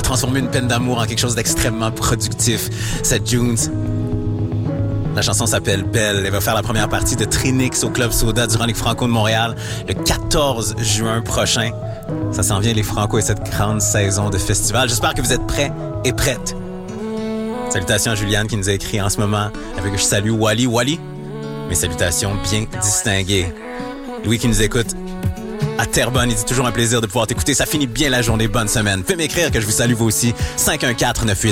transformer une peine d'amour en quelque chose d'extrêmement productif. C'est Junes. La chanson s'appelle Belle. Elle va faire la première partie de Trinix au Club Soda durant les Franco de Montréal le 14 juin prochain. Ça s'en vient, les Franco, et cette grande saison de festival. J'espère que vous êtes prêts et prêtes. Salutations à Juliane qui nous a écrit en ce moment avec je salue Wally. Wally, mes salutations bien distinguées. Louis qui nous écoute à Terrebonne, il dit toujours un plaisir de pouvoir t'écouter. Ça finit bien la journée. Bonne semaine. Fais m'écrire que je vous salue vous aussi. 514-98